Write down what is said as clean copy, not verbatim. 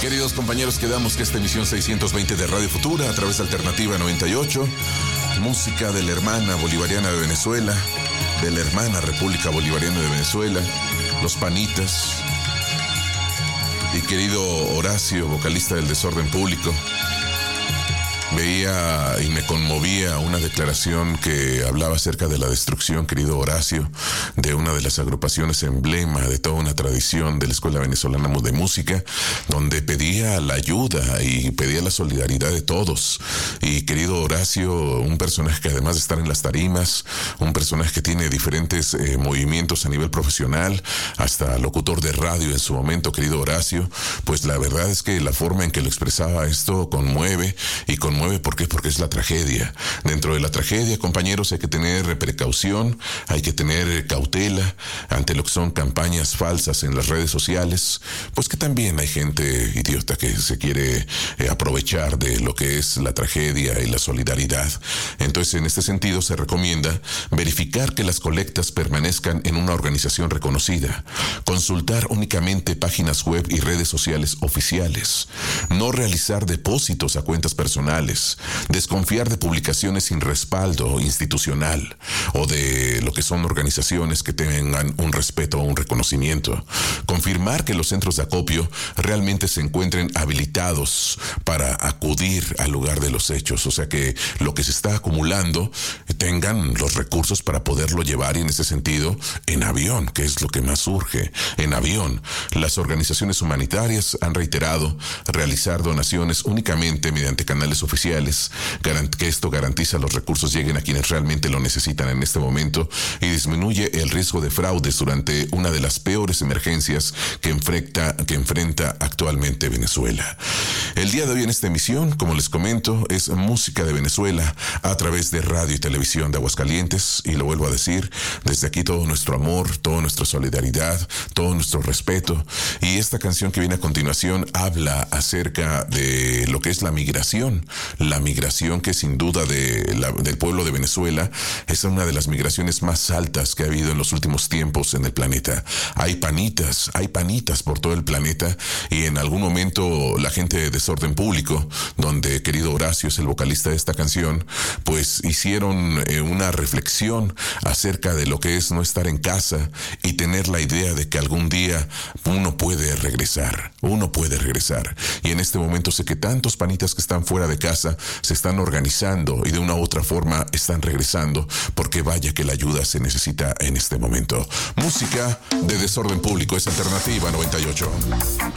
Queridos compañeros, quedamos que esta emisión 620 de Radio Futura, a través de Alternativa 98, música de la hermana bolivariana de Venezuela, de la hermana República Bolivariana de Venezuela, Los Panitas, y querido Horacio, vocalista del Desorden Público. Veía y me conmovía una declaración que hablaba acerca de la destrucción, querido Horacio, de una de las agrupaciones emblema de toda una tradición de la Escuela Venezolana de Música, donde pedía la ayuda y pedía la solidaridad de todos. Y querido Horacio, un personaje que además de estar en las tarimas, un personaje que tiene diferentes movimientos a nivel profesional, hasta locutor de radio en su momento, querido Horacio, pues la verdad es que la forma en que lo expresaba esto conmueve, y conmueve ¿por qué? Porque es la tragedia. Dentro de la tragedia, compañeros, hay que tener precaución, hay que tener cautela ante lo que son campañas falsas en las redes sociales, pues que también hay gente idiota que se quiere aprovechar de lo que es la tragedia y la solidaridad. Entonces, en este sentido, se recomienda verificar que las colectas permanezcan en una organización reconocida, consultar únicamente páginas web y redes sociales oficiales, no realizar depósitos a cuentas personales, desconfiar de publicaciones sin respaldo institucional o de lo que son organizaciones que tengan un respeto o un reconocimiento, confirmar que los centros de acopio realmente se encuentren habilitados para acudir al lugar de los hechos, o sea que lo que se está acumulando tengan los recursos para poderlo llevar, y en ese sentido en avión, que es lo que más urge, en avión. Las organizaciones humanitarias han reiterado realizar donaciones únicamente mediante canales oficiales, que esto garantiza los recursos lleguen a quienes realmente lo necesitan en este momento y disminuye el riesgo de fraudes durante una de las peores emergencias que enfrenta actualmente Venezuela. El día de hoy en esta emisión, como les comento, es música de Venezuela a través de radio y televisión de Aguascalientes, y lo vuelvo a decir, desde aquí todo nuestro amor, toda nuestra solidaridad, todo nuestro respeto. Y esta canción que viene a continuación habla acerca de lo que es la migración que sin duda del pueblo de Venezuela es una de las migraciones más altas que ha habido en los últimos tiempos en el planeta. Hay panitas por todo el planeta, y en algún momento la gente de Desorden Público, donde querido Horacio es el vocalista de esta canción, pues hicieron una reflexión acerca de lo que es no estar en casa y tener la idea de que algún día uno puede regresar. Y en este momento sé que tantos panitas que están fuera de casa se están organizando y de una u otra forma están regresando, porque vaya que la ayuda se necesita en este momento. Música de Desorden Público, es Alternativa 98.